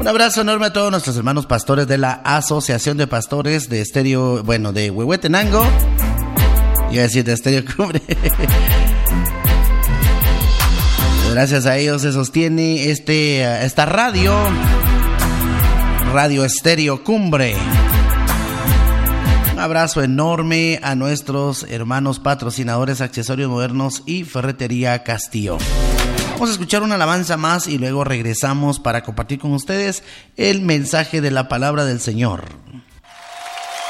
Un abrazo enorme a todos nuestros hermanos pastores de la Asociación de Pastores de Estéreo, bueno, de Huehuetenango. Iba a decir de Estéreo Cumbre. Gracias a ellos se sostiene esta radio Estéreo Cumbre. Un abrazo enorme a nuestros hermanos patrocinadores Accesorios Modernos y Ferretería Castillo. Vamos a escuchar una alabanza más y luego regresamos para compartir con ustedes el mensaje de la palabra del Señor.